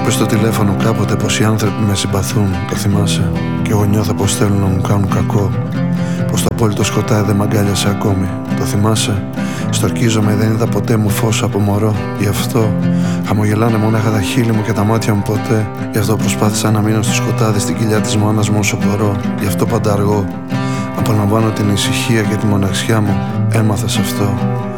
είπες στο τηλέφωνο κάποτε πως οι άνθρωποι με συμπαθούν. Το θυμάσαι? Κι εγώ νιώθω πως θέλουν να μου κάνουν κακό. Πως το απόλυτο σκοτάδι δεν μ' αγκάλιασε ακόμη. Το θυμάσαι? Στορκίζομαι, δεν είδα ποτέ μου φως από μωρό. Γι' αυτό χαμογελάνε μονάχα τα χείλη μου και τα μάτια μου ποτέ. Γι' αυτό προσπάθησα να μείνω στο σκοτάδι στην κοιλιά της μάνας μου όσο μπορώ. Γι' αυτό πάντα αργώ. Απολαμβάνω την ησυχία και τη μοναξιά μου. Έμαθα σε αυτό.